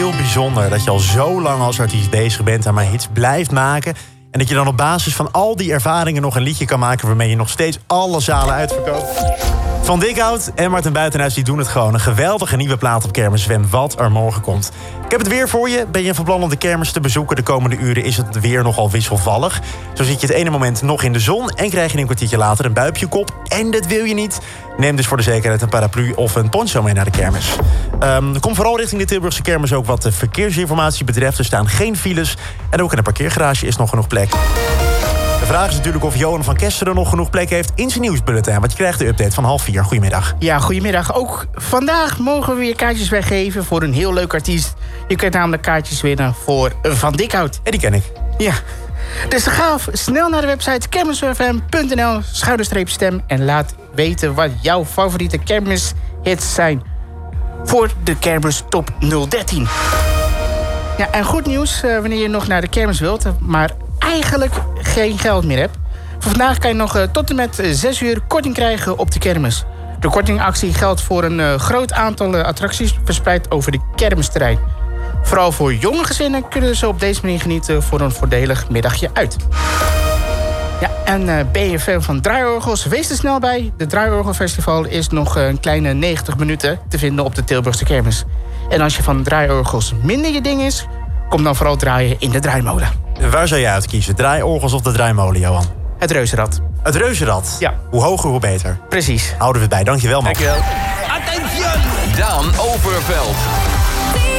heel bijzonder dat je al zo lang als artiest bezig bent en maar hits blijft maken. En dat je dan op basis van al die ervaringen nog een liedje kan maken waarmee je nog steeds alle zalen uitverkoopt. Van Dikhout en Martin Buitenhuis die doen het gewoon. Een geweldige nieuwe plaat op Kermis Sven, wat er morgen komt. Ik heb het weer voor je. Ben je van plan om de kermis te bezoeken? De komende uren is het weer nogal wisselvallig. Zo zit je het ene moment nog in de zon en krijg je een kwartiertje later een bui op je kop. En dat wil je niet. Neem dus voor de zekerheid een paraplu of een poncho mee naar de kermis. Kom vooral richting de Tilburgse kermis ook wat de verkeersinformatie betreft. Er staan geen files en ook in de parkeergarage is nog genoeg plek. De vraag is natuurlijk of Johan van Kesteren nog genoeg plek heeft in zijn nieuwsbulletin. Want je krijgt de update van 3:30. Goedemiddag. Ja, goedemiddag. Ook vandaag mogen we weer kaartjes weggeven voor een heel leuk artiest. Je kunt namelijk kaartjes winnen voor Van Dikhout. En die ken ik. Ja. Dus ga snel naar de website kermisfm.nl/stem en laat weten wat jouw favoriete kermishits zijn voor de Kermis Top 013. Ja, en goed nieuws wanneer je nog naar de kermis wilt, maar eigenlijk geen geld meer hebt. Voor vandaag kan je nog tot en met 6 uur korting krijgen op de kermis. De kortingactie geldt voor een groot aantal attracties verspreid over de kermisterrein. Vooral voor jonge gezinnen kunnen ze op deze manier genieten voor een voordelig middagje uit. Ja, en ben je fan van draaiorgels? Wees er snel bij. De Draaiorgelfestival is nog een kleine 90 minuten te vinden op de Tilburgse kermis. En als je van draaiorgels minder je ding is, kom dan vooral draaien in de draaimolen. Waar zou je uitkiezen? Draaiorgels of de draaimolen, Johan? Het Reuzenrad. Het Reuzenrad? Ja. Hoe hoger, hoe beter. Precies. Houden we het bij. Dankjewel, man. Dankjewel. Attention! Daan Overveld.